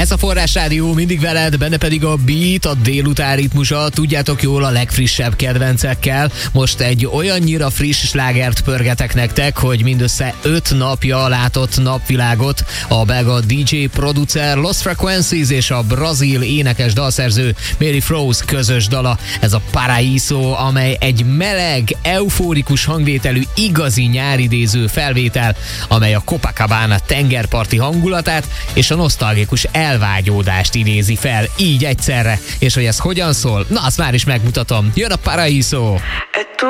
Ez a Forrás Rádió, mindig veled, benne pedig a beat, a délután ritmusa, tudjátok jól, a legfrissebb kedvencekkel. Most egy olyannyira friss slágert pörgetek nektek, hogy mindössze 5 napja látott napvilágot a belga DJ producer Lost Frequencies és a brazil énekes dalszerző Mary Froese közös dala. Ez a Paraíso, amely egy meleg, eufórikus hangvételű, igazi nyáridéző felvétel, amely a Copacabana tengerparti hangulatát és a nosztalgikus elvágyódást idézi fel, így egyszerre. És hogy ez hogyan szól? Na, azt már is megmutatom. Jön a Paraíso!